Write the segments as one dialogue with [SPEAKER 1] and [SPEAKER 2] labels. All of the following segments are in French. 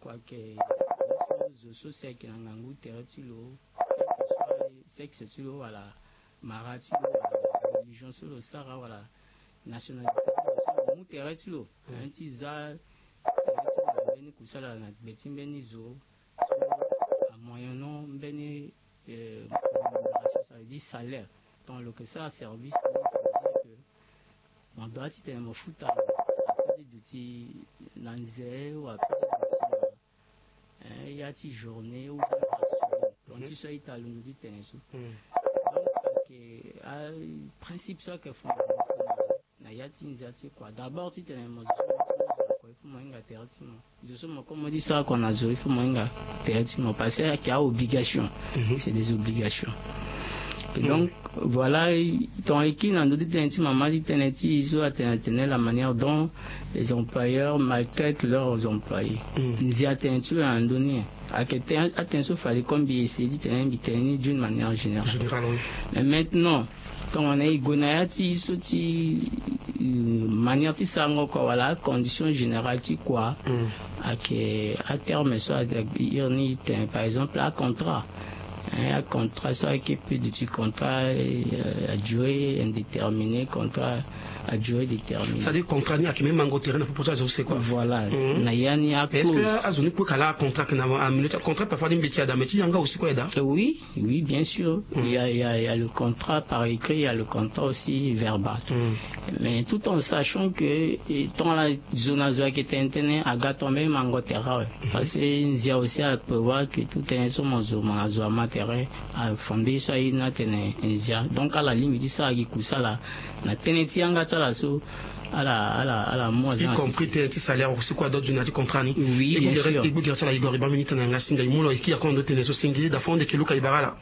[SPEAKER 1] quoique zoso seki na ngangu teretilo sexe tilo wala marati wala religion solo sara wala nationalité solo mu teretilo anti za teretilo beni kusala na beti beni zo à moyennant beni ça veut dire salaire dans le que ça service ça veut dire que on doit être un foot à petit d'outil nanzé ou à petit d'outil il y a une journée ou donc tu sois italien du tennis donc le principe soit que faut na y a une quoi d'abord tu tenais moi il faut moyen interdiment je suis comme on dit ça qu'on a il faut moyen interdiment parce qu'il y a obligation c'est des obligations. Donc voilà, ton équipe dans d'autres tennis, maman dit tennis, ils ont tenir la manière dont les employeurs maltraitent leurs employés. Ils attention à un donné. À quel temps attention fallait comme essayer de tenir d'une manière générale. Mais maintenant, quand on est gonayati, souti manière qui s'en quoi voilà condition générale tu quoi à terme soit par exemple à contrat. Un contrat, ça qui peut du contrat à durée indéterminée, contrat à durée déterminée.
[SPEAKER 2] Ça dit contrat ni à qui même mango terrain pour ça c'est quoi.
[SPEAKER 1] Voilà. Nayani a
[SPEAKER 2] est-ce que azoni quoi kala contrat que n'a un contrat parfois des métiers d'ameti yanga aussi quoi da.
[SPEAKER 1] Oui, bien sûr. Il y a le contrat par écrit, il y a le contrat aussi verbal. Mais tout en sachant que dans la zone zoa qui était interne à gâteau même mango terrain parce que il y a aussi à prévoir que tout est sur mon zoa matériel à fonder ça il n'a tenu donc à la limite dit ça qui cousa là na teneti yanga tala so à la moi
[SPEAKER 2] y compris tes salaires aussi quoi d'autres du contrat ni
[SPEAKER 1] oui bien sûr
[SPEAKER 2] et vous dire ça la igor ba minute na ngasinga imulo qui a quand d'autres so singi da fond de kilo ka ibara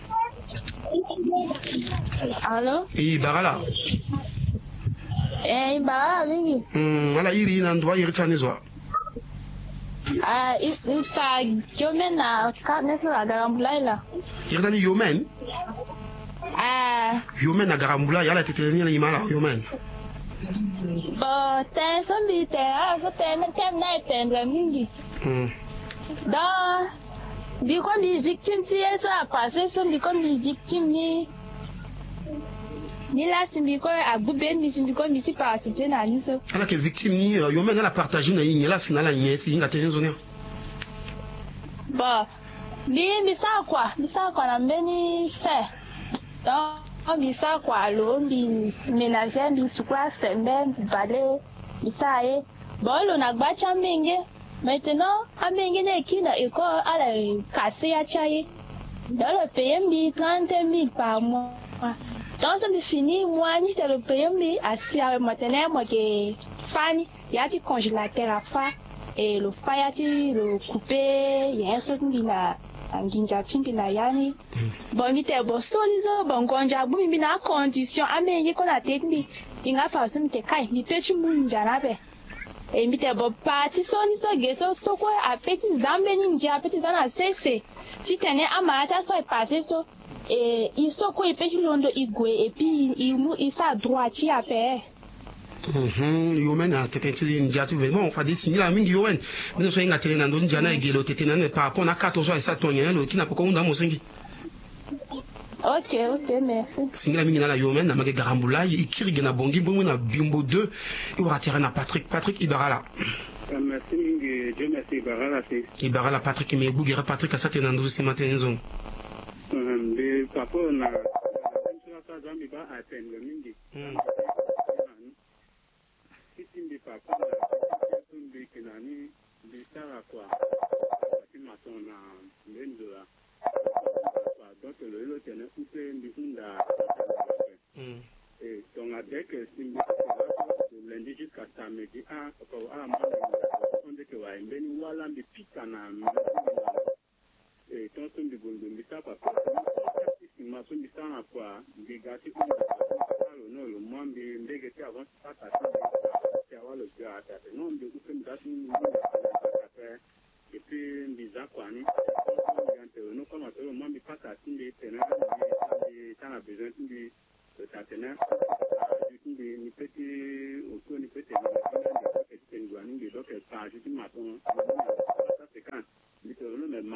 [SPEAKER 3] Allô
[SPEAKER 2] ibara
[SPEAKER 3] ibara mingi
[SPEAKER 2] ala iri na ndwa iri chanizwa
[SPEAKER 3] ita yomen na kanesa la garambulaila
[SPEAKER 2] irani yomen yomen na garambula yala teteni na imala yomen
[SPEAKER 3] bo te sombi te so te na ipendra mingi da bi ko mi victime ti eso a passé sombi ko mi victime ni la simbi ko agube mi simbi ko mi ti participer na ni so
[SPEAKER 2] ala que victime ni yomen ala partager na yinga la sinala nyesi inga tenzo ne
[SPEAKER 3] bon mi sa kwa na mbeni se donc mi sa kwa lo mi ménager mi sukwa sembe balé mi sa e bon lo na gba cha menge maintenant amenge ne kina eko ala kase ya chai dans le pays mi 30 000 par mois donc ça me finit moi ni te le pays mi asi a maintenant moi que fani ya ti congélateur à fa et le fire ti le couper ya so mbina nginja timbina yani bon mi te bo solizo bon konja bu mi na condition amenge ko na te mi inga fa so mi te kai mi pe chi munja na be e mi te bo parti soni so geso so ko apeti zambe ni nja apeti zana sese ti tene amata so e passer so et il so ko e pe chi londo igwe et puis il mu isa droit ti ape
[SPEAKER 2] yomen a tetentili njatu bon fa des signes la mingi yomen mais so inga tele na ndo njana egelo tetena ne par rapport na 14 sa tonya lo kina poko unda mosengi
[SPEAKER 3] ok merci
[SPEAKER 2] signes mingi na la yomen na mage garambula ikiri na bongi bongo na bimbo 2 et ora terrain na Patrick Ibarala
[SPEAKER 4] merci mingi je merci
[SPEAKER 2] Ibarala Patrick me bugera Patrick asate na ndo si matenzo
[SPEAKER 4] de papa na ça zambi ba atteindre mingi Kitindi papa tumbi kinani bisara kwa matona mbendola donc le tene couper mbikunda et donc avec simbi lundi jusqu'à samedi on dit que wa mbeni wala mbipika na et ton tumbi gondo mbisa papa ma tumbi sana kwa mbigati no le mwambi mbegeti avant pata le gars non de couper et puis bizarre quoi nous comme le mwambi pata tindi tena ça a besoin tindi tatena ni petit autour ni petit donc pas juste maton ça c'est quand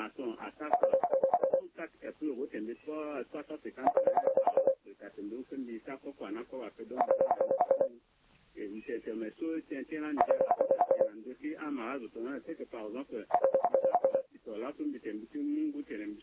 [SPEAKER 4] maçon à chaque fois. Donc, ça, c'est pour le route, il y a 350 donc, comme dit, ça, qu'on a encore appelé donc, et c'est mais c'est un dossier à ma c'est que par exemple, là, tout le monde est un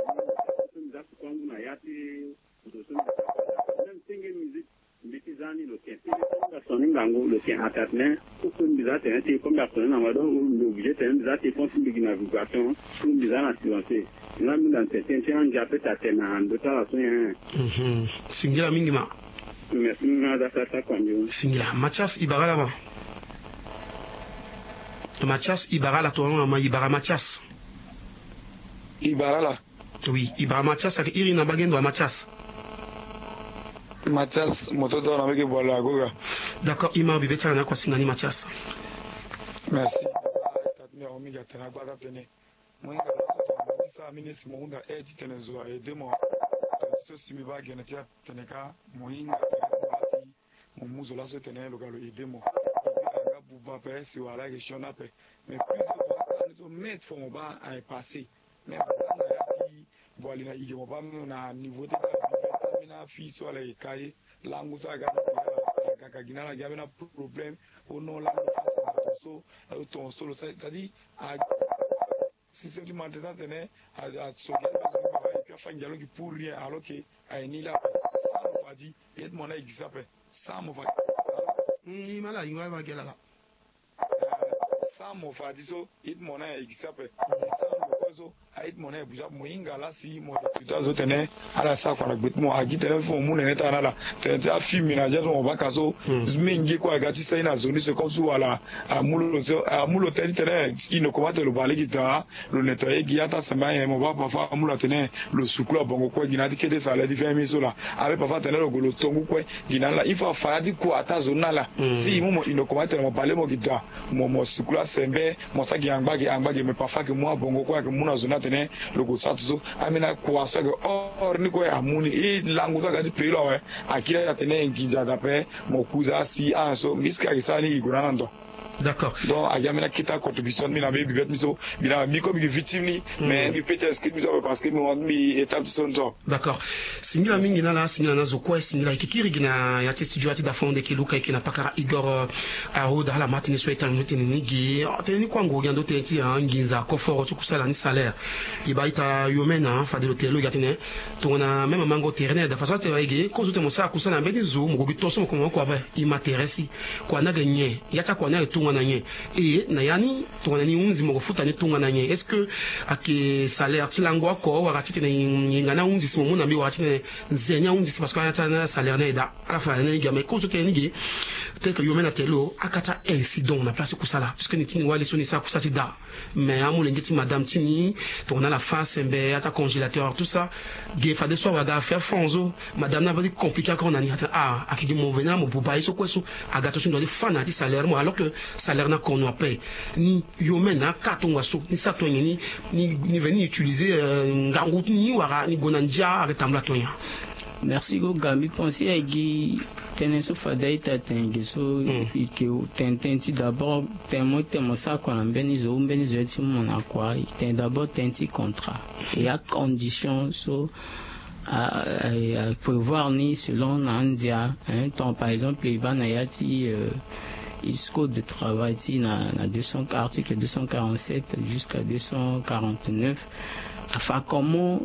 [SPEAKER 2] Singila mingima. Singila Mathias Ibara là-bas. Mathias Ibara là, toi, non, Ibara Mathias.
[SPEAKER 5] Ibara là.
[SPEAKER 2] Oui, Ibara Mathias, avec Irina Bagendo à Mathias.
[SPEAKER 5] Mathias, moto dans avec voilà goga.
[SPEAKER 2] D'accord, Ima Bibeta na kwa singani Mathias.
[SPEAKER 5] Merci. Tatme omiga tena kwa tatene. Mwenga lazo ça ministre monda edi tene zo aider mo. So si mi ba gena tia teneka moinga tene mon muzo lazo tene lokalo aider mo. Anga buba pe si wala question là pe. Mais plusieurs fois quand ils ont mettre font ba à passer. Mais voilà na ige mo ba na niveau de na fi so la kai langu sa ga ka gina la ga na problème au non la so ton solo c'est-à-dire si c'est du matin tene à so ga et puis enfin dialogue pour rien alors que ni la ça me va dire et mon exemple ça me va
[SPEAKER 2] ni mala yiwa ba gela la
[SPEAKER 5] ça me va dire so et mon exemple c'est ça so ait mon buja moinga la si mo tutazo tene ala sa kwa gbetmo agi telefon mu ne ta la tete afi minaje to ba kaso mingi kwa gati sai na zoni se comme so ala amulo tete tene ino komate lo bale gita lo nettoyer giata samba e mo ba parfois amulo tene lo sukula bongo kwa gina dikede sala di 20 000 sola avec parfois tene lo golo tongu kwa gina la il faut faire di kwa ta zona la si mo ino komate mo bale mo gita mo sukula sembe mo sa gi angbage me parfois que moi bongo kwa que muna zona tene logo satzo amina kwa sa que or ni ko amuni e langu za gadi pelo we akira ya tene nginja dape mo kuza si anso miska isani igurana ndo.
[SPEAKER 2] D'accord.
[SPEAKER 5] Donc a jamina kita contribution mi na be bivet mi so mi na mi comme victime ni mais mi peut-être que mi so parce que mi étape son to.
[SPEAKER 2] D'accord. Singila mingi na la singila na zo kwa singila ikikiri gina ya studio ati da fonde ki luka ikina pakara Igor Aroda la matini so etan mutini nigi teni kwa ngo gando tenti nginza ko foro tu kusala ni salaire ibaita yomena fadelo telo gatine tona même mango terrain da façon te vaige ko zote mosa kusala mbeni zo mo bitoso mo ko ba imateresi kwa na gagner yata kwa na tunga na nye e na yani tona ni unzi mo futa ni tunga na nye est-ce que ake salaire tilango ko wakati te na ngana unzi simo muna bi wakati ne zenya unzi parce que yata na salaire na da ala fa na ngi mais ko zote ngi peut-être que yomena telo akata incident na place kusala parce que ni tini wali soni sa kusati da mais amule ngeti madame tini tona la face mbe ata congélateur tout ça ge fa de so waga faire fonzo madame na ba compliqué quand on a ni ata akigi mo vena mo buba iso kweso agato so ndo de fana di salaire mo alors que salaire na qu'on paye ni yomena katonga so ni sa tonye ni venir utiliser ngangut ni wara ni gonanja retambla tonya.
[SPEAKER 1] Merci go Gambi penser à Guy teneso fadaita tengiso ike tententi d'abord temo ça qu'on mbeni zo ti mona kwa ten d'abord tenti contrat et à condition so à prévoir ni selon Nandia temps par exemple il va nayati code de travail na 200 article 247 jusqu'à 249 enfin comment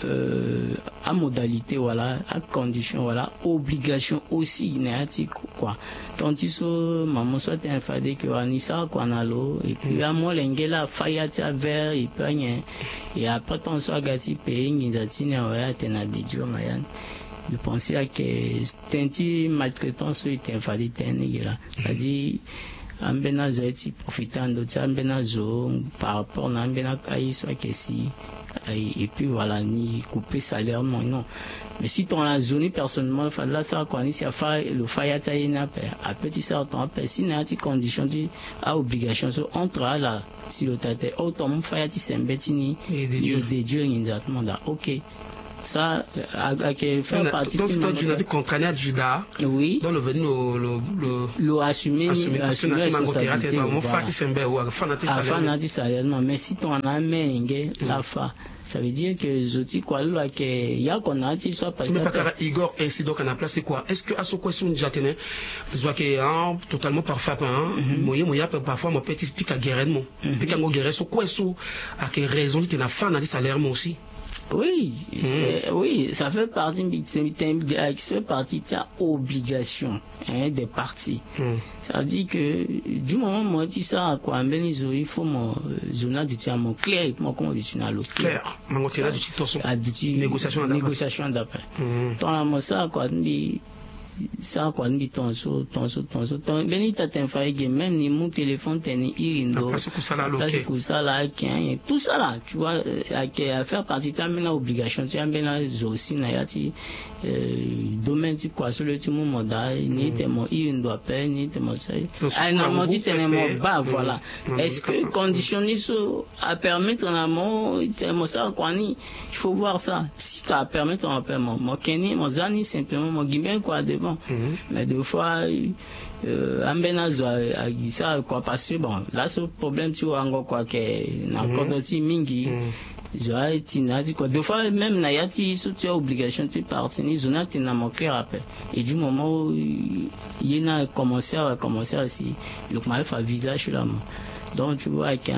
[SPEAKER 1] à modalité voilà à condition voilà obligation aussi néatique quoi donc iso maman soit infadé que anisa quoi nalo et puis à moi l'engela fayati vers et puis et après ton soit gati pays ngizatine ouais tena bidio mayan je pensais à que tenti maltraitance était infadé tenigela c'est-à-dire ambena zaiti profitando ambena zo par rapport na ambena kai soit que si et puis voilà ni couper salaire non mais si ton la zone personnellement fa là ça quoi ni si fa le fayata ina à petit certain peu si na ti condition di à obligation so entre là si le tate autant fayati sembetini de Dieu exactement là OK ça faire partie
[SPEAKER 2] donc c'est tu as dit contrané à Juda
[SPEAKER 1] oui
[SPEAKER 2] dans le venu
[SPEAKER 1] le assumer responsabilité mais si ton a mengue la fa ça veut dire que zoti quoi là que ya konati soit passé
[SPEAKER 2] mais pas Igor ainsi donc on a placé quoi est-ce que à ce question déjà tenait soit que totalement parfait moyen parfois mon petit explique à guérir mon puis quand on guérir ce quoi à quelle raison tu n'as pas dit salaire moi aussi.
[SPEAKER 1] Oui, oui, ça fait partie de ta obligation des parties. Ça dit que du moment où moi dis ça quoi, il faut mon zone de tia mon clair et mon conditionnel
[SPEAKER 2] clair. Mon côté là du négociation d'après.
[SPEAKER 1] Tant moi ça quoi, ça quoi ni tonso benita tenfaige même ni mon téléphone teni irindo
[SPEAKER 2] place pour
[SPEAKER 1] ça là tout ça là tu vois à faire partie de ça maintenant obligation tu as maintenant aussi na yati domaine ti quoi sur le tout moment da ni temo irindo appel ni temo ça na mon dit tellement bas voilà est-ce que conditionner ça à permettre en amont temo ça quoi ni il faut voir ça si ça a permettre en paiement mon keni mon zani simplement mon guimben quoi devant mais des fois ça quoi parce que bon là ce problème tu vois encore quoi que na kodoti mingi j'ai dit quoi des fois même na yati sous tu as obligation de partir zona tu n'as manqué rappel et du moment où il y a commencé aussi le mal fait visage là donc tu vois qu'il y a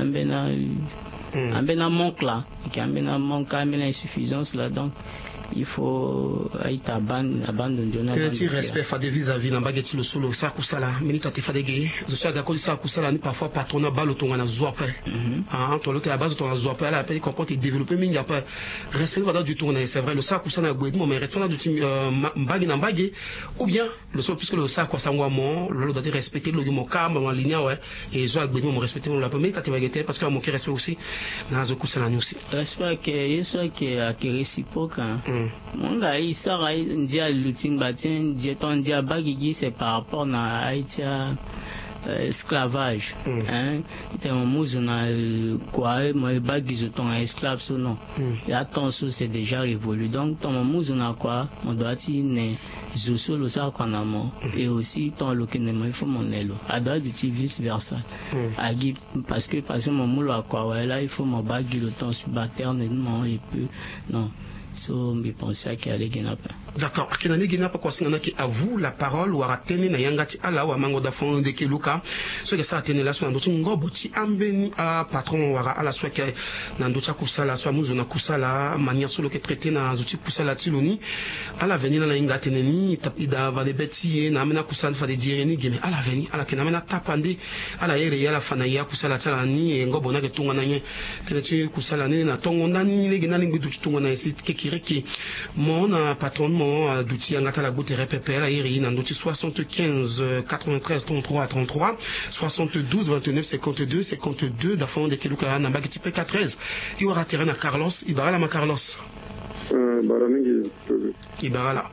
[SPEAKER 1] un manque là qu'il y a un manque une insuffisance là donc il faut être abandonner
[SPEAKER 2] respect fa de vis-à-vis na bageti le solo ça kusala minute te fa de gay je suis agakoli ça kusala ni parfois patronat balo tonga na zoapa to l'autre la base tonga zoapa là après comprendre et développer mingi après respect va du tourner c'est vrai le ça kusala na mais respect du team mbagi na mbagi ou bien le solo puisque le ça quoi ça moi le doit respecter le mo calme en ligne ouais et zo agbedo mo respecter la première ta bagete parce que mon respect aussi na zo kusala ni aussi
[SPEAKER 1] respect que yeso que réciproque Monga isara ndia lutimba tien ndia ton dia bagigi c'est par rapport na Haïtia esclavage hein c'est un mouzo na quoi moi bagizo ton esclave so non la tension c'est déjà révolu donc ton mouzo na quoi on doit ti ne zoso lo ça qu'on a mon et aussi ton lo que ne il faut mon elo a doit du vice versa agi parce que mon moulo à quoi ouais là il faut mon bagi le temps subalterne non et peu non so me penser qu'il allait gagner pas
[SPEAKER 2] d'accord akinani gagner pas quoi singana ki à vous la parole ou ratene na yangati ala wa mango da fond de keluka so que ça atene la so ndoto ngobo ti ambeni a patron wara ala so que na ndocha kusala so muzo na kusala manière sur le que traiter na zoti kusala tiloni ala venir na yangati neni tapida va de beti na mena kusala fa de dire ni geme ala venir ala kena mena tapande ala yere yala fana ya kusala tala ni ngobo na ke tunga na nye tene kusala ni na tongo ndani le gena lingu tu tunga na esi qui mon patron mon d'outils angata la goutte répété la iri na ndoti 75 93 33 33 72 29 52 da fond de keluka na bagiti P13 il aura terrain à Carlos Ibarala ma Carlos
[SPEAKER 6] Baramingi
[SPEAKER 2] Ibarala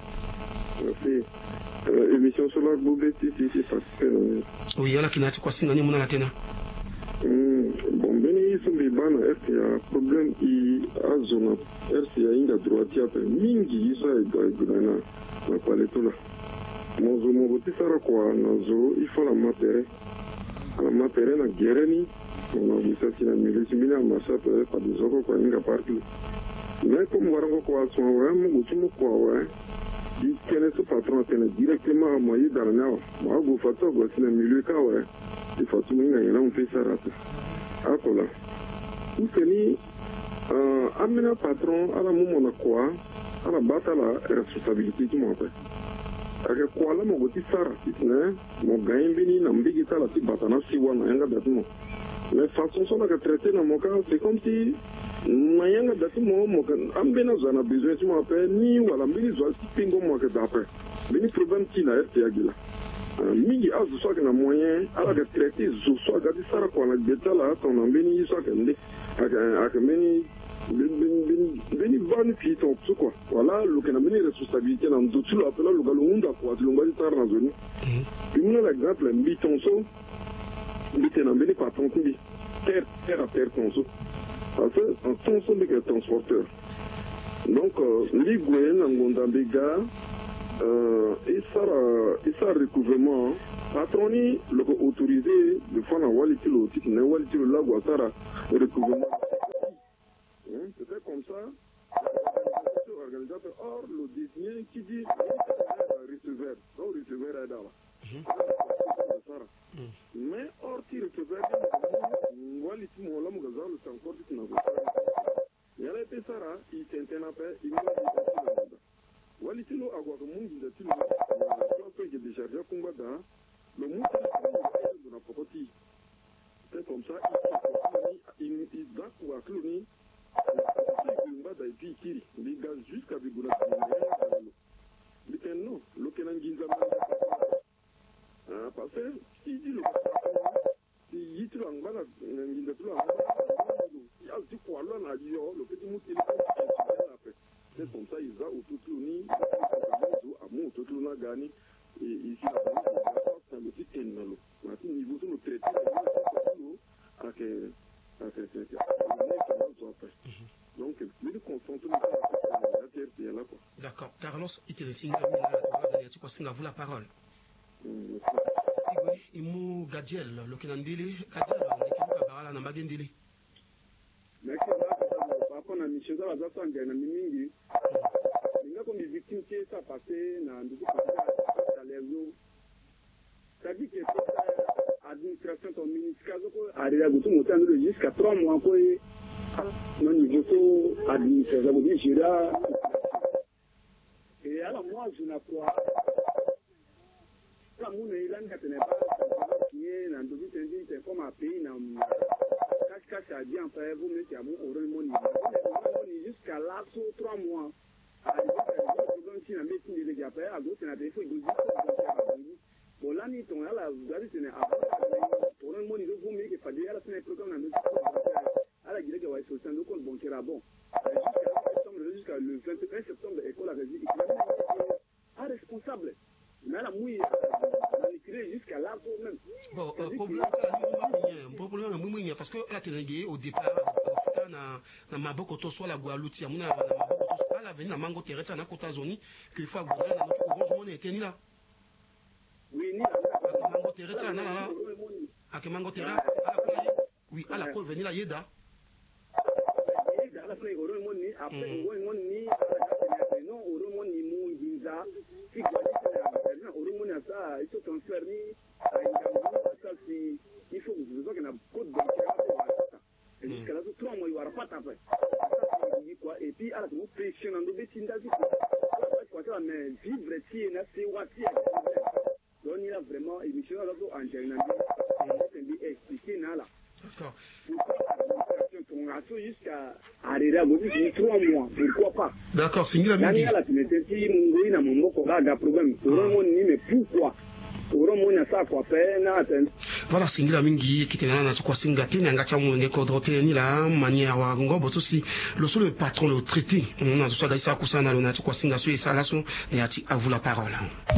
[SPEAKER 6] émission sur la goutte ici parce que
[SPEAKER 2] oui ala kinati kwa singani mona la tena
[SPEAKER 6] bon beni sumbi bana RTA problème i azona RTA inga droitia pe mingi isa igana na paletula mozo mogoti sara kwa nazo ifo la matere na gereni na bisati na milisi mina masa pe pa dizoko kwa inga parti mais comme warango kwa sonwa mogutu mo kwa wa di kene so patron tene directement moyi darana ma go fato go sina milieu ka wa il faut tout le monde fait ça akola useni amena patron ala mumo na kwa ala bata la responsabilité du monde ake kwa la mo goti sara ne mo gaimbini na mbigi tala ti bata na siwa na yanga datumo mais façon so na ka traiter na mo ka c'est comme si na yanga datumo mo ka ambena zana besoin tu m'appelle ni wala mbini zo si pingo mo ka d'après bini problème qui na RTA gila mingi azu soit na moyen ala ga traiter zo soit ga di sara kwa na betala ton ambeni soit nde aka meni beni vanu ki ton so quoi voilà lo kana meni responsabilité na ndo tu lo apela lo ga lo unda kwa lo ga di sara na zone une la exemple mbi ton so mbi tena beni patron mbi terre à terre ton so parce que un ton so de transporteur Donc, l'Igoué, Nangondambega, et ça recouvrement, patroni, le autorisé, le fond à Walitilo, titre, Walitilo, la Guatara, recouvrement. C'est comme ça, l'organisateur, or, le désigné qui dit, receveur, donc receveur est là. Mais, or, qui receveur, Walitimo, l'homme gazal, c'est encore du il y a été ça, il s'intène après, il m'a dit, Walitilo agwa ko mungi da tilo ko ko je décharger kumbada le mungi de la pokoti c'est comme ça il va quoi cloni kumbada et puis kiri les gaz jusqu'à bigula mais non le kenan ginza parce que si dit le si yitlo angala ginza tilo il y a du quoi là na dio le petit mouti c'est comme ça, il va au Toutouni, à mon Toutouna Gani, et ici, c'est le petit Enalo. Maintenant, il faut nous traiter donc, le confrontement, c'est là.
[SPEAKER 2] D'accord. Carlos, il te signe tu peux vous la parole. Il m'a Gadiel, le Kenandili, Gadiel, on a bien dit.
[SPEAKER 4] Merci. Na michezo za sasa na mingi ninga ko victime qui ça passé na ndugu kwa lezo tadi que administration ton ministère ko arriva gutu mutando jusqu'à 3 mois ko no niveau to administration ko jira et alors moi je na quoi la mune ilanga teneba qui na ndugu tendi c'est comme un pays na cache à dire en fait vous mettez à mon oreille jusqu'à là sur 3 mois si la médecine de l'exaper à gauche na défaut il bon là ni ton là vous avez c'est pour un monde vous mettez pas dire là c'est un programme na médecine à la guilde que va sur le compte bancaire bon jusqu'à le 21 septembre école a dit il est responsable mais la mouille jusqu'à là même
[SPEAKER 2] bon problème parce que là tu au départ na maboko to soit la Guadeloupe ya muna na maboko to pas la venir na mango terrestre na Côte Zoni que faut gouverner na notre orange money était ni là
[SPEAKER 4] oui ni
[SPEAKER 2] mango terrestre na là à que mango terrestre oui à la Côte venir la yeda
[SPEAKER 4] la frère orange money après orange money non orange money mu ginza si orange money ça il faut transférer ça si il faut que vous ayez un code bancaire jusqu'à là 3 mois il y aura pas après et puis alors vous pressionnez de betinda quoi ça mais vivre si na c'est wati donc il a vraiment émission là en général c'est expliquer là
[SPEAKER 2] d'accord
[SPEAKER 4] jusqu'à arriver à 3 mois pourquoi pas
[SPEAKER 2] d'accord c'est la même
[SPEAKER 4] là tu me dis mungu ina mambo ko ga problème pour ni mais pourquoi
[SPEAKER 2] voilà singila mingi kitenana na tukwa singa tena ngacha mwenge kodrote ni la manière wa ngobo aussi le patron le traité on a tout ça kusana na tukwa singa so ça là so et à vous la parole.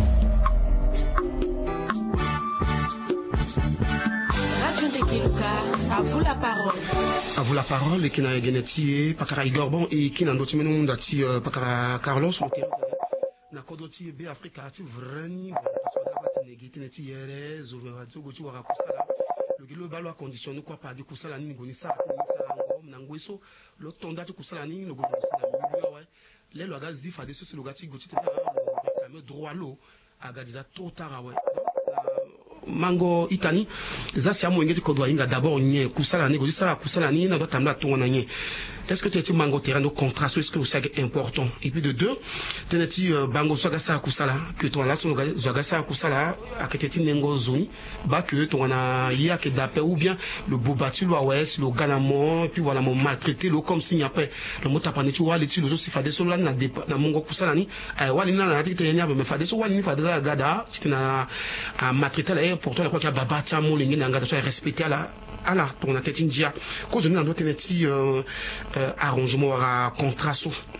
[SPEAKER 7] Radio de Kiluka, à vous la parole.
[SPEAKER 2] À vous la parole et qui n'a geneti pakara Igor bon et qui n'a d'autres menons d'ati pakara Carlos le terrain na kodoti be Africa ati vrani negitine yere zovazo gochi waka kusala logilo balo condition quoi pas de kusala ni ngoni sa ngom na ngweso lo tonda to kusala ni no gochi na milio wa le lo gazi fa de so lo gati gochi te na droit lo aga diza trop tard ouais mango itani zasi amu ngeti kodwa inga d'abord nye kusala ni gochi sa kusala ni na do tamla to na nye. Est-ce que tu es mango terrain de contrat, est-ce que c'est important? Et puis de deux, tu es bango swagasa kusala que toi là sur le swagasa kusala à que tu nengo zoni ba que toi na ya que d'après ou bien le bobatu le ouest le ganamo et puis voilà mon maltraité le comme signe après le mot tapane tu vois les tu le aussi fade sur là na mongo kusala ni wali na na tite nya me fade so wali ni fade la gada tu na maltraité là pour toi la quoi que baba ta mon lingi na ngada so respecter là ala ton tête india cause on a d'autres arrangement à contrat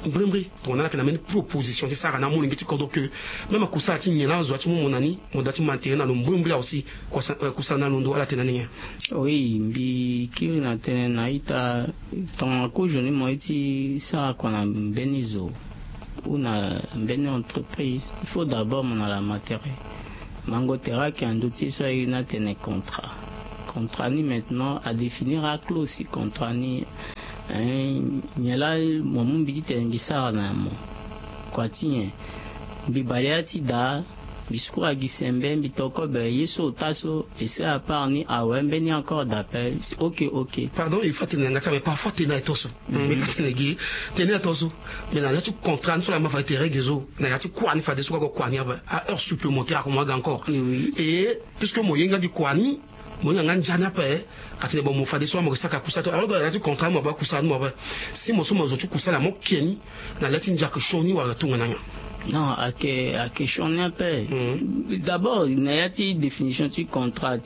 [SPEAKER 2] Brimri on a une proposition de ça na mon ngi ko que même ko sa ti nyina zo ti mo nani mo dati mantere na lo Brimri aussi ko sa na londo ala tenani.
[SPEAKER 1] Oui, bi ki na tenana ita ton ko joni mo iti ça qu'on a benizo ou na beni entreprise. Il faut d'abord mon la matériel. Mangotera qui un outil soit une tene contrat. Contrat ni maintenant à définir à clause si contrat ni nyala mo mbiti tengisa na mo kwatien bibaliati da biskura gisembe bitoko be yeso taso et c'est à part ni awembe ni encore d'appel. OK.
[SPEAKER 2] Pardon, il faut tenir ngata mais parfois tenir toso mais tenir toso mais na tu contrat sur la ma fait regezo na yati kwani fa de so ko kwani à heure supplémentaire comme encore.
[SPEAKER 1] Oui.
[SPEAKER 2] Et puisque mo yenga di kwani mo nga njana pe ati bo mo fa de so mo saka kusato alors que na contrat mo ba kusano mo ba si mo so mo zo tu kusala mo keni na lati njaka shoni wa tunga nanya.
[SPEAKER 1] Non, à question n'a pas. D'abord, il y a une définition du contrat.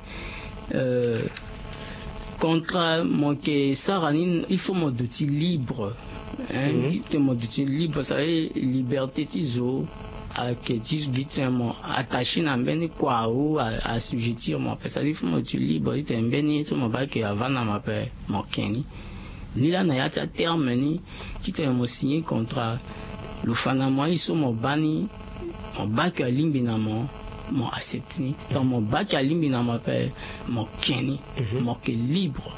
[SPEAKER 1] Contrat, il faut mon outil libre. Mon outil libre, ça veut dire liberté tiso. Que attaché à ben quoi ou assujettir mon père. Ça veut dire mon outil libre. Il est ben tout mon bac avant à ma père, mon kenny. Lila na yata terme ni qui te mo signé contrat. Le fanamo ils sont mon bani mon bac à limbinamo mon accepté dans mon bac à limbinamo père mon kenny mon que libre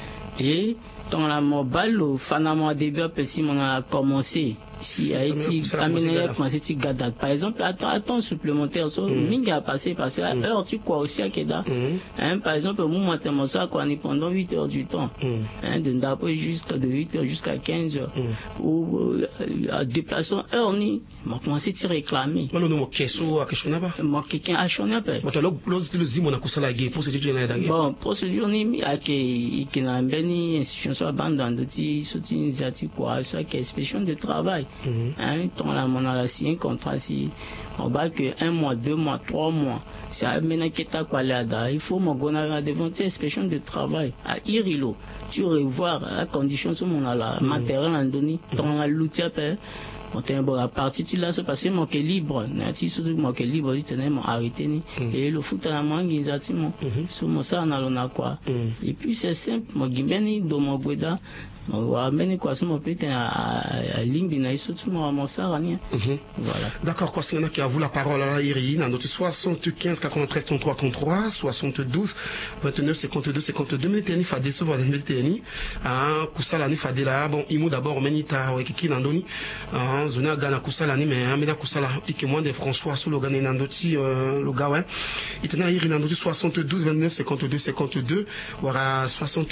[SPEAKER 1] et dans la mobile le fanamo début si mon a commencé si a été amené commencé ti gada par exemple attends supplémentaire so mingi a passé parce que heure tu quoi aussi à keda par exemple moi tellement ça quoi ni pendant 8 heures du temps de d'après jusqu'à de 8 heures jusqu'à 15 heures ou déplacement heure ni moi commencé ti réclamer
[SPEAKER 2] moi non mo keso a questionna pas
[SPEAKER 1] moi quelqu'un a chonna pas
[SPEAKER 2] moi le zimo na kusala ge procédure na dague
[SPEAKER 1] bon procédure ni a que na beni institution so abandon de ti soutien initiative quoi ça que expression de travail. Ton la mon a signé un contrat si on va que 1 mois, 2 mois, 3 mois. C'est à maintenant que t'as quoi là, il faut mon gona devant expression de travail à Irilo. Tu revoir la condition sur mon la matériel en donné, ton la l'outil après. On tient bon la partie tu là c'est passé mon que libre, nati surtout mon que libre tu tenais mon arrêté ni et le foot à la main gizati mon sur mon ça on a l'on a quoi. Et puis c'est simple mon gimbeni do mon goda mais quoi ce mon petit à limbina surtout mon ça rien. Voilà.
[SPEAKER 2] D'accord, quoi c'est qui a vous la parole à Iri dans notre 75 93 33 33 72 29 52 52 mais teni fa décevoir les teni kusala ni fa de là bon imo d'abord menita ou qui n'andoni zona gana kusala ni mais ameda kusala ikemwa de François sur le gana nandoti le gars ouais itena Iri nandoti 72 29 52 52 wara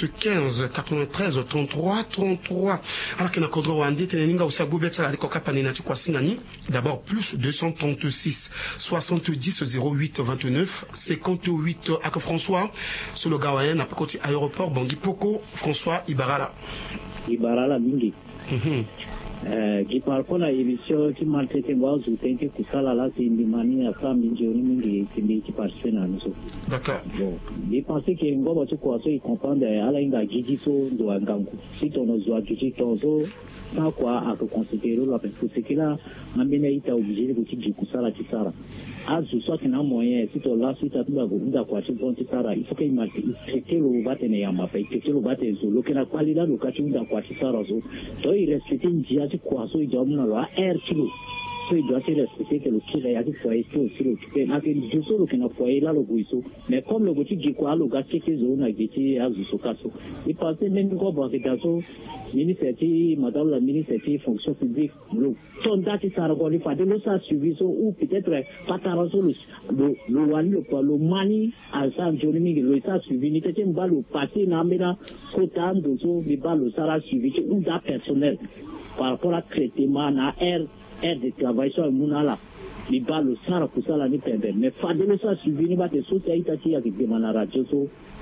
[SPEAKER 2] 75 93 33 33 alors que na kodro wandi teninga usa gobetsa la koka panina tu kwa singani d'abord plus 236 70 08 29 58 avec François sur le gawayen na côté aéroport Bangui Poko François Ibarala
[SPEAKER 8] mingi qui parle pour la émission qui m'a traité moi ou tente kusala là c'est une manie à ça mingi qui participe à nous.
[SPEAKER 2] D'accord.
[SPEAKER 8] Bon, je pensais que ngoba tu quoi ça il comprend ala inga gijiso do angangu si ton ozo gijiso tozo ça quoi à considérer là parce que c'est que là amena ita obligé de kuti kusala tisara azu soit na moyen si to là si tu dois go quoi tu bon tisara il faut que il m'a traité le batene ya mapa traité le batene zo lo que la qualité le kati nda quoi tisara zo to il respecte njia tu quoi so il doit na lo air kilo so il doit se respecter que le kilo ya tu foyer tu aussi le tu na que je so le que na foyer là le goiso mais comme le goti di quoi le gars qui zo na giti azu so kaso il pensait même ko bon c'est kaso ministre madame la ministre fonction publique le ton date ça regardé pas de le ça suivi so ou peut-être pas ta le wali le mani à ça joni le ça suivi ni tete mbalo passé na mena kota ndozo mi balo ça suivi ou da personnel par rapport à traitement na air de travail sur munala mi balo sara kusala ni pembe mais fa de le ça suivi ni ba te société qui a qui demande radio so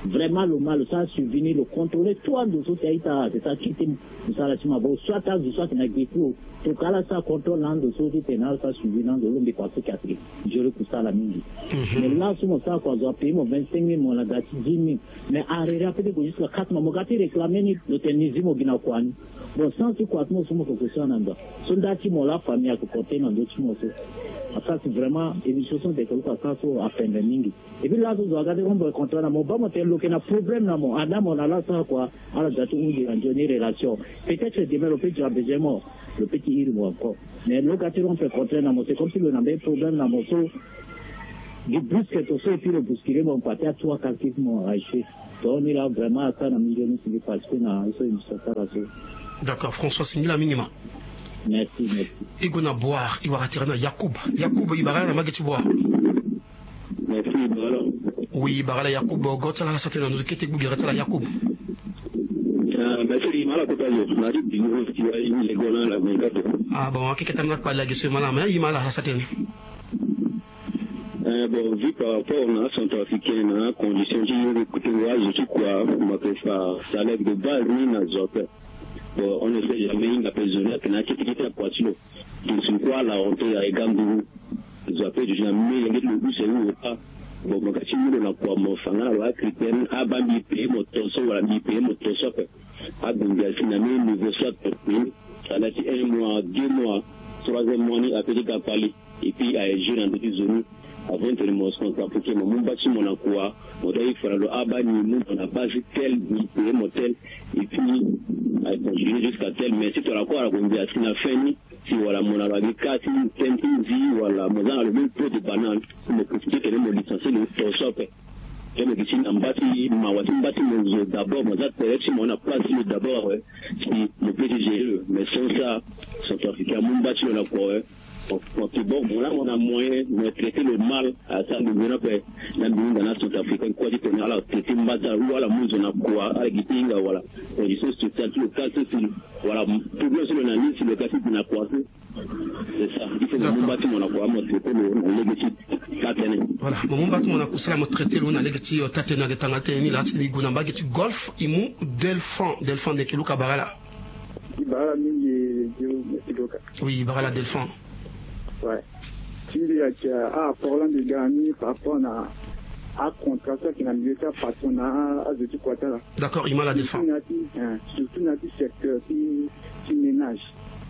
[SPEAKER 8] vraiment le mal, ça a survenu, le contrôler, toi, de ce qui c'est ça qui t'aime, ça la chima, bon, soit t'as vu, soit t'as vu, tout cas là, ça contrôle l'un de ceux qui pénal, ça survit dans de l'homme de quoi psychiatrique. Je le pousse à la mine. Mais là, sur mon sac, on doit payer mon 25 000, mon lagati 10 000. Mais à rappeler que jusqu'à 4 mois, mon gâté réclamé le tennisme au Guinakwani. Bon, sans ce quoi, moi, sur mon profession, on a sondati, mon la famille, à côté, dans d'autres mots. Ça, c'est vraiment une situation de quelque chose à peine de mingi. Et puis là, vous regardez, on va contrôler, mon bas, mon tel, un problème, là, mon adam, on a là, ça, quoi, à la date où il y a une relation. Peut-être développer du abézement, le petit île ou encore. Mais le gâteau, on peut contrôler, c'est comme si on avait un problème, là, mon saut, du brusque, tout ça, et puis le bousculer, mon pâté à toi, calquement, acheté. Donc, on est là vraiment à ça, dans le milieu, c'est parce que, là, ça, une séparation.
[SPEAKER 2] D'accord, François Singila minimum.
[SPEAKER 8] Merci.
[SPEAKER 2] Igona boire, il va retirer Yacoub, il va aller à Magati boire.
[SPEAKER 6] Merci, voilà.
[SPEAKER 2] Oui, Barala Yacoub, Gotsala la Satana, nous étions Bouguerata Yacoub.
[SPEAKER 6] Merci,
[SPEAKER 2] Ah bon, qu'est-ce que tu as pas la question, madame, il m'a la Satana.
[SPEAKER 6] Bon, vu par rapport à la centrafricaine, à condition de côté je suis quoi, on appelle ça lève de base, ni na zote. Bon, on ne sait jamais une personne qui n'a qu'à à Poitiers. Il se croit la honte à Gambu. Zote, je jamais, il y a le but, c'est où pas. Bon, mon quartier, on a quoi, mon fanga, la critère, à Bambi, paye, mon torso, voilà, mi paye, mon torso, à Bunga, finalement, nouveau soit, ça a été 1 mois, 2 mois, 3e mois, à Petit Kapali, et puis à Égé, dans des zones. Avant de me centrafriquer, mon bâtiment mon quoi, mon taille fera le abani, on a pas tel, ni motel, et puis, à continuer jusqu'à tel, mais si tu as quoi, on dit à ce qu'il a fait, si voilà, mon arabe, 4, 10, voilà, mon a le même pot de banane, me profiter de me licencier le torchop. Je me dis, en bâti, ma voiture bâti, mon d'abord, mon a si on a placé d'abord, si le PDG, mais sans ça, centrafricain, mon bâti, on a quoi, bon, là, on a moyen de traiter le mal à ça, nous venons faire la dans la Centrafricaine, quoi, dit qu'on a là, traiter le mal, ou à la mousse, on a quoi, à la guitare, voilà, conditions sociales, tout le cas, voilà, problème sur l'analyse, sur le cas, c'est qu'on a quoi, c'est ça, il faut que mon bâtiment, on a quoi, on traiter le négatif, tatene.
[SPEAKER 2] Voilà, mon bâtiment, on a coussé, on a traité le négatif, tatene, tatene, là, c'est des gounamba, qui golf, imu, delphin, de Kilou Kabarala. Oui, Barala Delphin.
[SPEAKER 9] Ouais. Il y a parlant de gagner par rapport à contrat qui n'a mieux qu'à patronat à de quoi là.
[SPEAKER 2] D'accord, il m'a la défense.
[SPEAKER 9] Surtout dans le secteur qui ménage.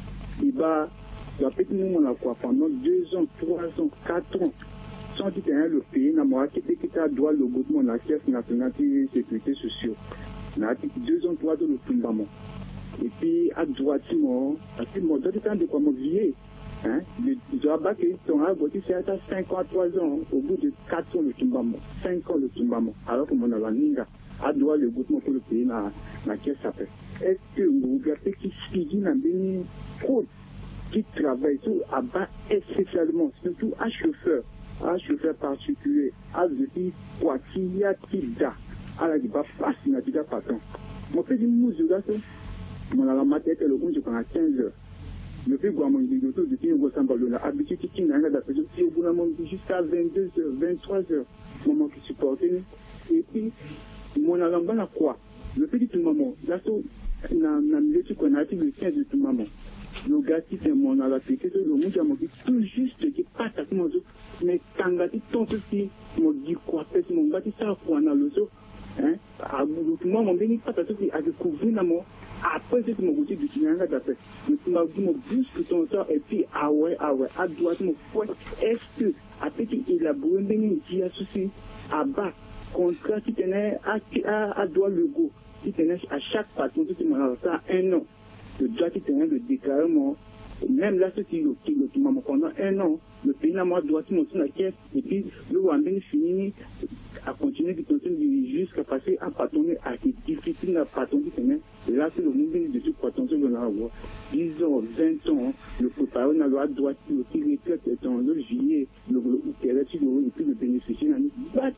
[SPEAKER 9] Il va petit nous quoi pendant 2 ans, 3 ans, 4 ans. Sans dire le pays n'a pas qui a droit le gouvernement de la caisse nationale de sécurité sociale. N'a 2 ans, 3 ans le tombement. Et puis à droite à tout le monde de quoi me vier. Hein, ils ont abattu son voté c'est à 53 ans, au bout de 4 ans le Tumbamo, 5 ans le Tumbamo, alors que mon Alaninga a droit le gouvernement pour le pays dans laquelle ça fait. Est-ce que vous regardez qui suit dans des côtes qui travaillent tout à bas spécialement, surtout à chauffeur particulier, à des Poitiers, Tida, à la Diba, Fascinativa Patron. Mon fait une mousse de mon Alamate est le compte de 15 heures. Le fait que mon directeur de Tine Gossambalo a habitué qui n'a rien d'appeler jusqu'à 22h, 23h, moment qui supportait. Et puis, mon alamba n'a quoi? Le fait de tout moment, là, n'a mieux qu'on a dit le 15 de tout moment. Le gars qui est mon alapété, le monde a dit tout juste qui passe à tout le monde. Mais quand on a dit tant ceci, mon dit quoi, c'est mon bâti ça, quoi, on a le zoo. Hein? À bout de moi, mon béni passe à tout à découvrir l'amour. Après, c'est mon goûter du Tine d'après. Je m'a dit, mon bus ton sort, et puis, ah ouais, à droite, mon fouet. Est-ce que, après qu'il élabore un béni, qui a souci, à bas, contrat qui tenait à droit le go, qui tenait à chaque patron, qui m'a ça 1 an. Le droit qui tenait de déclarement, même là, ce qui m'a pendant 1 an, le pays n'a pas droit de monter la caisse, et puis, le Wambéni finit à continuer de continuer jusqu'à passer à patronner à des difficiles à patronner. Là, c'est le monde de tout patronner de la voie. 10 ans, 20 ans, le préparer n'a pas droit de retraite dans le juillet, le terrestre, et puis le bénéficier n'a pas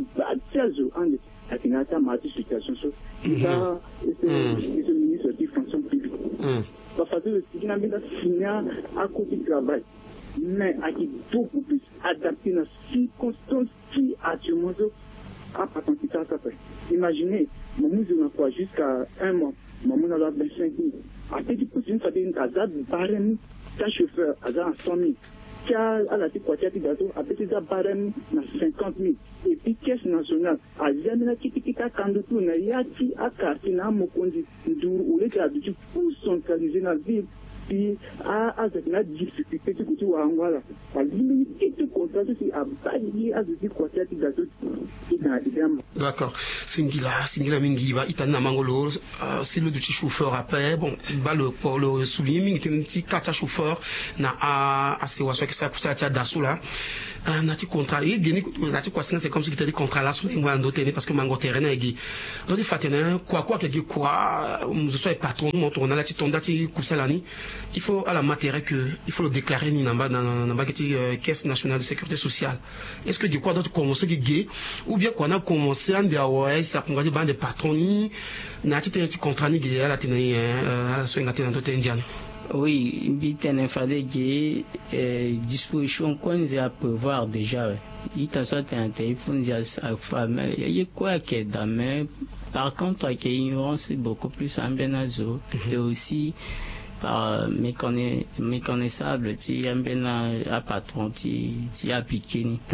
[SPEAKER 9] de la finalité à situation. Ça, c'est le ministre de la fonction publique. Parce que le signal est à côté du travail. Mais à qui beaucoup plus adapté dans les circonstances qui actuellement à patron qui ça fait. Imaginez, mon musée n'a pas jusqu'à un mois, mon musée a 25 000. Après, tu peux une fois une casade, barème, ta chauffeur, à 100 000. À la petite voiture, à petit barème, à 50 000. Et puis, caisse nationale, à Zamina Kitika Kandutu, Nayati, à Katina, Mokondi, où les gars du pour centraliser la ville. Puis, à la difficulté de couture à Angola. À limiter tout contrat, c'est à balayer à des quartiers qui datent.
[SPEAKER 2] D'accord. Singila Mingiba, Itana Mangolo, si le duty chauffeur après, bon, pour le souligner, Mingi, Kata chauffeur, na à Sewaso, qui s'appelle Dassoula, nati contrat, et Guinée, nati quoi, c'est comme si tu as des contrats là sur les Wando Tene, parce que Mango Terrain est gay. Donc, il faut tenir, quoi, je sois patron, mon tour, on a la petite tondati, Koussalani. Il faut à la matière que il faut le déclarer dans la caisse nationale de sécurité sociale. Est-ce que du quoi d'autre commencer gay ou bien qu'on a commencé à dire ouais ça pour dire des patrons ni n'a pas un petit contrat ni gay à la tenue à la soirée dans d'autres indiens.
[SPEAKER 1] Oui, il fallait que disposition qu'on a prévoir déjà. Il t'a sorti un téléphone à femme. Il y a quoi que dans par contre avec l'ignorance c'est beaucoup plus en benazo et aussi par méconnaissable tu as patron tu appliqué ni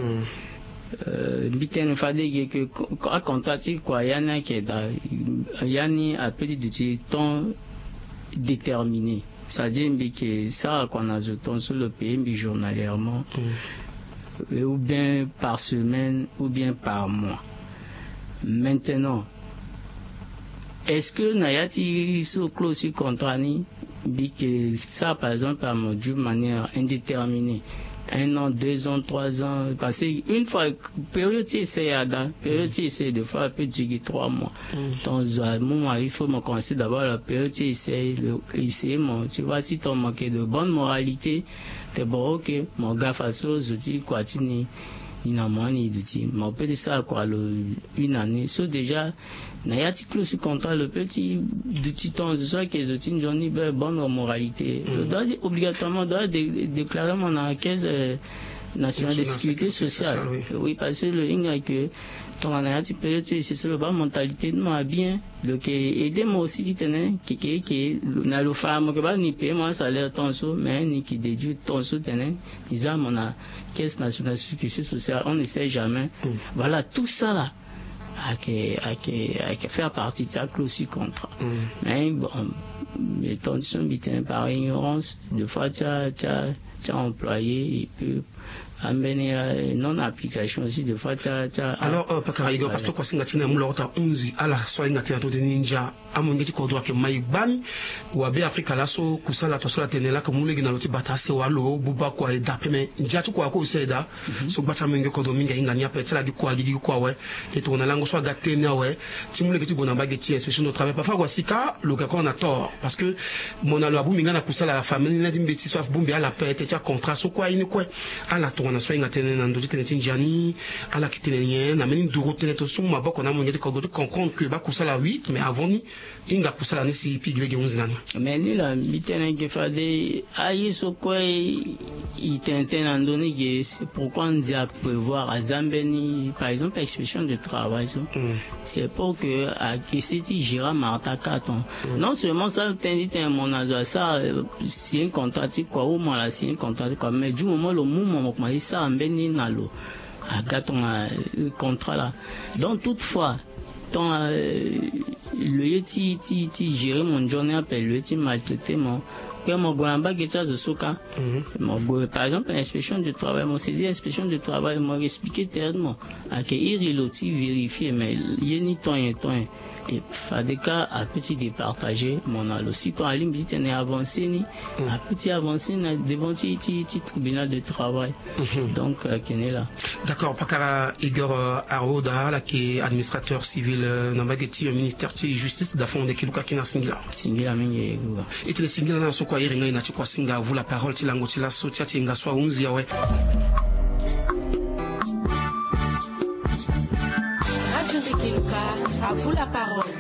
[SPEAKER 1] biten fallait que à contacter quoi yana que yani a petit du temps déterminé, c'est-à-dire que ça qu'on a temps sur le pays journalièrement ou bien par semaine ou bien par mois. Maintenant, est-ce que Nayati sous clause contrat ni dit que ça par exemple à de manière indéterminée 1 an, 2 ans, 3 ans, parce qu'une fois période c'est de fois peut durer 3 mois. Donc à moment il faut me commencer d'abord la période essayer tu vois si tu as manqué de bonne moralité t'es bon ok mon gars face aux outils quoi tu ni inamani d'outils mais peut ça quoi une année so déjà n'ayati close contrat le petit d'outils temps de ça que les outils n'ont ni bonne moralité doit obligatoirement déclarer mon caisse nationale de sécurité sociale. Oui parce que le inga que ton n'ayati période c'est le bas mentalité de moi bien le que aider moi aussi dit que na le femme que ba ni payer moi salaire ton sou mais ni qui déduit ton sou tenait disant mon caisse nationale de sécurité sociale on ne sait jamais. Voilà tout ça là à faire partie de sa clause sur contrat. Mais bon, les tensions bitaient par ignorance. Des fois, tu as employé et puis amener non-application aussi. Des fois, tu as...
[SPEAKER 2] Alors, Pakaraïgo, parce que quoi, c'est que tu as 11 à la soirée, tu as ninja, à mon petit corps que Maïban, ou à Afrique, là, so, Kusala, Tosola, Tenela, comme vous l'avez dit, Batase, Walo, Buba, quoi, et Dapeme, Jatu, quoi, Seda, so Batamingo, Kodominga, Ingania, Petla, du quoi, du quoi, ouais, et ton langue soit gâté, ouais, si vous voulez que tu bonnes baguettes, especially au travail, parfois, Sika, le cas qu'on a tort, parce que mon aloabou, Minga, Kusala, la famille, n'a dit, bêtise, soit bombé à la pète, et tu as contrat, so quoi, il ne quoi, à la tourne, soit ingatene, n'andou, Tinjani, à la kitene, n'amène du route, n'étotion, ma boc, on a mon yé, comprendre que Bakusala 8, mais avant ni, Inga Kusala, ni si, puis Greg 11 ans.
[SPEAKER 1] Mais ni la bitene que fallait, aïe, so quoi, il t'intène en donner, c'est pourquoi on dit à prévoir à Zambeni, par exemple, l'expression de travail, c'est pour que, à Kessiti, Gira, Marta, Katon. Non seulement ça, t'indique mon azo, ça, c'est un contrat, quoi, au moins là, c'est un contrat, quoi, mais du moment, le moment, ça, en Beni, nalo, à Katon, contrat là. Donc, toutefois, le yeti gérer mon journée appelle le yeti maltraité mon par exemple l'inspection du travail mon saisi l'inspection du travail m'a expliqué tellement à que il aussi vérifier mais il y a ni temps et fa des cas à petit départager mon allo si ton alim dit est avancé ni à petit avancé devant le tribunal de travail donc qu'est là.
[SPEAKER 2] D'accord, Pakara Igor Aroda là qui est administrateur civil dans Bageti au ministère de justice d'affaires de Kiluka qui na
[SPEAKER 1] Singila mingi
[SPEAKER 2] et tu Singila na soko iringa ina chikwa singa vous la parole tilango tila so tiati ngaswa unzi yawe.
[SPEAKER 7] Radio de Kiluka, à vous la parole.